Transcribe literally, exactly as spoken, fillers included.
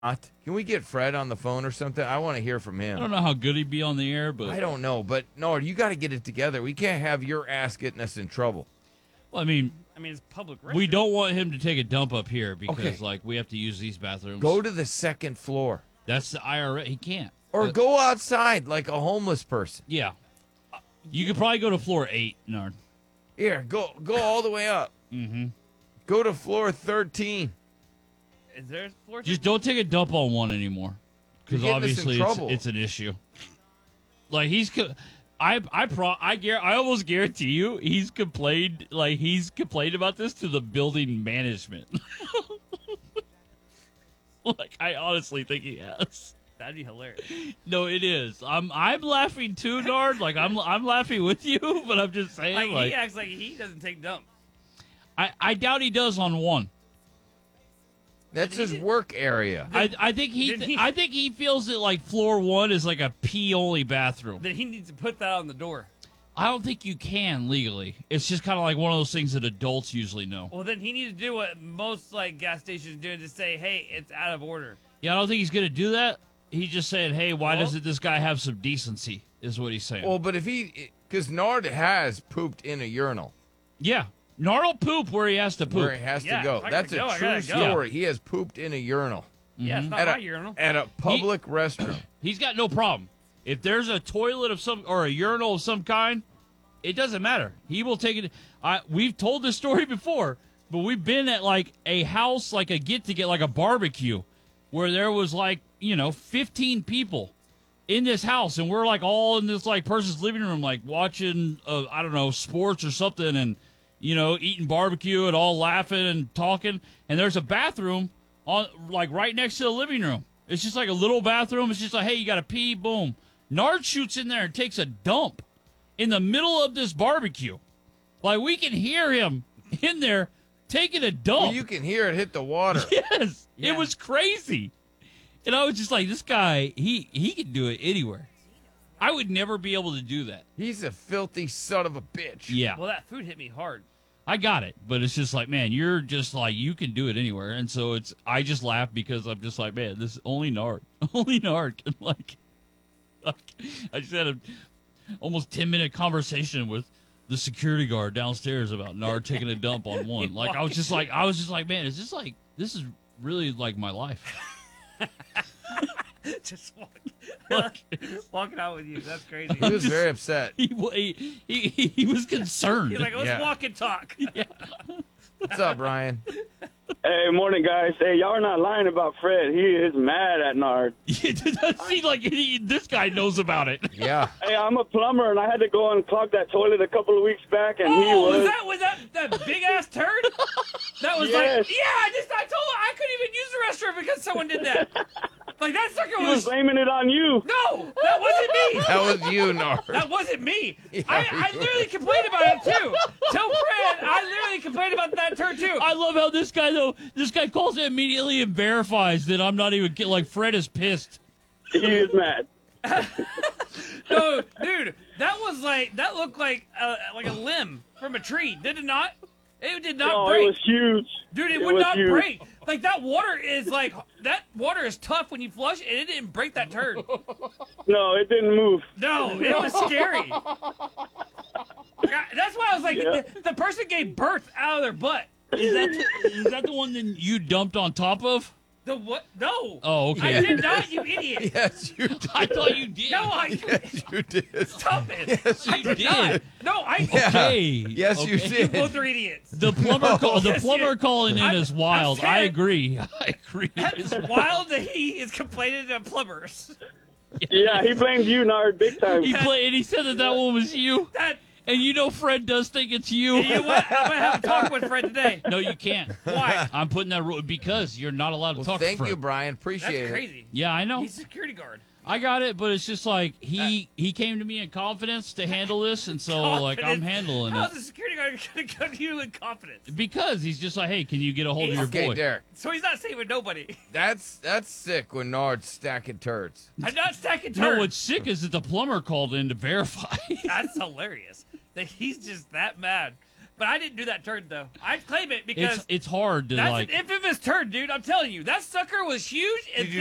Can we get Fred on the phone or something? I want to hear from him. I don't know how good he'd be on the air, but I don't know, but Nord, you got to get it together. We can't have your ass getting us in trouble. Well, I mean, I mean, it's public restroom. we don't want him to take a dump up here because, Okay. like, we have to use these bathrooms. Go to the second floor. That's the I R S. He can't. Or That- go outside like a homeless person. Yeah. You could probably go to floor eight, Nard. Here, go go all the way up. Mm-hmm. Go to floor thirteen. Is there a floor? Just don't take a dump on one anymore, because You're getting us in obviously it's, trouble. it's an issue. Like he's, co- I I pro I gar- I almost guarantee you he's complained like he's complained about this to the building management. Like I honestly think he has. That'd be hilarious. No, it is. I'm I'm laughing too, Nard. Like I'm I'm laughing with you, but I'm just saying Like, like he acts like he doesn't take dumps. I I doubt he does on one. That's his work area. I I think he, Did he- I think he feels that like floor one is like a pee only bathroom. Then he needs to put that on the door. I don't think you can legally. It's just kind of like one of those things that adults usually know. Well, then he needs to do what most like gas stations do, to say, "Hey, it's out of order." Yeah, I don't think he's gonna do that. He's just saying, "Hey, why Well- doesn't this guy have some decency?" Is what he's saying. Well, but if he, because Nard has pooped in a urinal yeah, Nard will poop where he has to poop. where he has Yeah, to go. if I That's gotta a go, I true gotta go. story. He has pooped in a urinal Yeah, it's not at my a, urinal. at a public restroom. He's got no problem. If there's a toilet of some or a urinal of some kind, it doesn't matter. He will take it. I we've told this story before, but we've been at like a house, like a get to get, like a barbecue, where there was like you know fifteen people in this house, and we're like all in this like person's living room, like watching uh, I don't know sports or something, and you know eating barbecue and all laughing and talking. And there's a bathroom on like right next to the living room. It's just like a little bathroom. It's just like, hey, you got to pee, boom. Nard shoots in there and takes a dump in the middle of this barbecue. Like we can hear him in there taking a dump. Well, you can hear it hit the water. Yes, Yeah. it was crazy. And I was just like, this guy, he he can do it anywhere. I would never be able to do that. He's a filthy son of a bitch. Yeah, Well, that food hit me hard. I got it. But it's just like, man, you're just like, you can do it anywhere. And so it's, I just laugh because I'm just like, man, this is only Nard. Only Nard can like, like, I just had a almost ten minute conversation with the security guard downstairs about Nard taking a dump on one. Like, I was just like, I was just like, man, is this like, this is really like my life. Just walk, Like, walking out with you. That's crazy. He was very upset. he, he, he, he was concerned. He's like, let's Yeah. walk and talk. What's up, Brian? Hey, morning, guys. Hey, y'all are not lying about Fred. He is mad at Nard. It doesn't seem like he, this guy knows about it. Yeah. Hey, I'm a plumber, and I had to go and clog that toilet a couple of weeks back, and he Oh, was... was that was that that big ass turd? That was Yes. like, yeah. I just I told her I couldn't even use the restroom because someone did that. Like that sucker he was was. blaming it on you. No, that wasn't me. That was you, Nard. That wasn't me. Yeah, I, I literally complained about it too. Tell Fred I literally complained about that turd too. I love how this guy, though, this guy calls it immediately and verifies that I'm not even, like, Fred is pissed. He is mad. No, dude, that was like that looked like uh, like a limb from a tree. Did it not? It did not No, break. it was huge. Dude, it, It would was not huge. break. Like that water is like that water is tough when you flush, and it didn't break that turd. No, it didn't move. No, it was scary. God, that's why I was like, Yeah. the, the person gave birth out of their butt. Is that the, is that the one that you dumped on top of? The what? No. Oh, okay. I did not, you idiot. Yes, you did. I thought you did. No, I Yes, you did. stop it. Yes, you I did did. not. No, I. Yeah. Okay. Yes, you okay. You did. both are idiots. The plumber, call, the Yes, plumber you- calling in I'm- is wild. I'm I saying- agree. I agree. That's wild that he is complaining to plumbers. Yeah, he blames you, Nard, big time. He played, and he said that that one was you. That. And you know Fred does think it's you. You know what? I'm gonna have a talk with Fred today. No, you can't. Why? I'm putting that rule because you're not allowed to Well, talk thank to Fred. you, Brian. That's Appreciate it. crazy. Yeah, I know. He's a security guard. I got it, but it's just like he he came to me in confidence to handle this, and so like I'm Confidence. handling How's it the security guard gonna come to you in confidence? because he's just like, hey, can you get a hold of your Okay, boy? Derek. So he's not saving nobody. That's that's sick when Nard's stacking turds. I'm not stacking turds. No, what's sick is that the plumber called in to verify. That's hilarious. That he's just that mad. But I didn't do that turd though. I claim it because It's it's hard to that's like. an infamous turd, dude. I'm telling you, that sucker was huge. And Did you